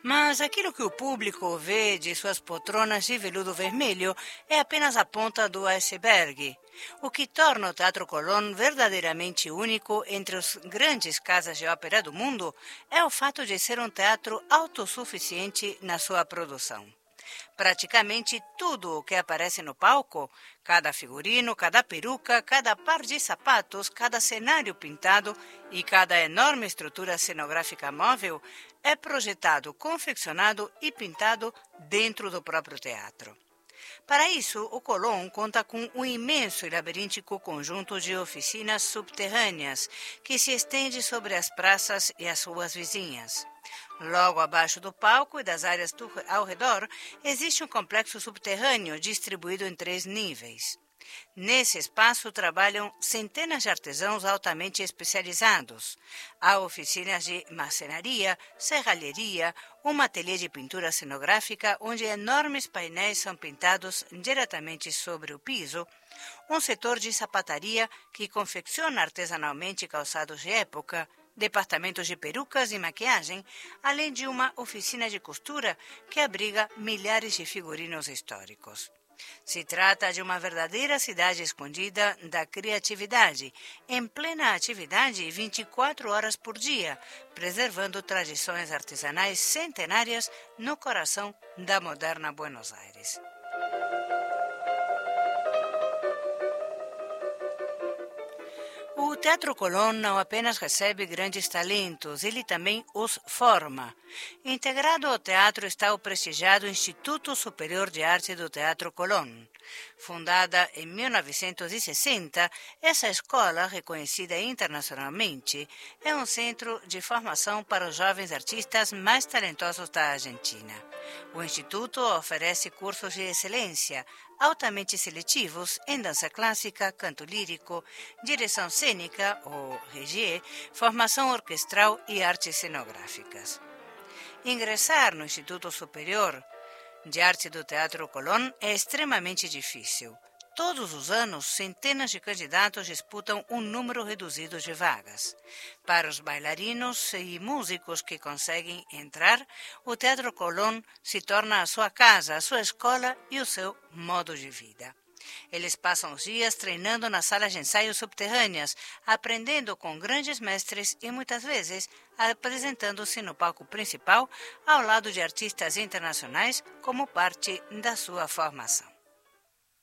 Mas aquilo que o público vê de suas poltronas de veludo vermelho é apenas a ponta do iceberg. O que torna o Teatro Colón verdadeiramente único entre as grandes casas de ópera do mundo é o fato de ser um teatro autossuficiente na sua produção. Praticamente tudo o que aparece no palco, cada figurino, cada peruca, cada par de sapatos, cada cenário pintado e cada enorme estrutura cenográfica móvel, é projetado, confeccionado e pintado dentro do próprio teatro. Para isso, o Colón conta com um imenso e labiríntico conjunto de oficinas subterrâneas que se estende sobre as praças e as ruas vizinhas. Logo abaixo do palco e das áreas ao redor, existe um complexo subterrâneo distribuído em 3 níveis. Nesse espaço trabalham centenas de artesãos altamente especializados. Há oficinas de marcenaria, serralheria, um ateliê de pintura cenográfica onde enormes painéis são pintados diretamente sobre o piso, um setor de sapataria que confecciona artesanalmente calçados de época, departamentos de perucas e maquiagem, além de uma oficina de costura que abriga milhares de figurinos históricos. Se trata de uma verdadeira cidade escondida da criatividade, em plena atividade 24 horas por dia, preservando tradições artesanais centenárias no coração da moderna Buenos Aires. O Teatro Colón não apenas recebe grandes talentos, ele também os forma. Integrado ao teatro está o prestigiado Instituto Superior de Arte do Teatro Colón. Fundada em 1960, essa escola, reconhecida internacionalmente, é um centro de formação para os jovens artistas mais talentosos da Argentina. O Instituto oferece cursos de excelência, altamente seletivos em dança clássica, canto lírico, direção cênica, ou regie, formação orquestral e artes cenográficas. Ingressar no Instituto Superior de Arte do Teatro Colón é extremamente difícil. Todos os anos, centenas de candidatos disputam um número reduzido de vagas. Para os bailarinos e músicos que conseguem entrar, o Teatro Colón se torna a sua casa, a sua escola e o seu modo de vida. Eles passam os dias treinando nas salas de ensaio subterrâneas, aprendendo com grandes mestres e, muitas vezes, apresentando-se no palco principal ao lado de artistas internacionais como parte da sua formação.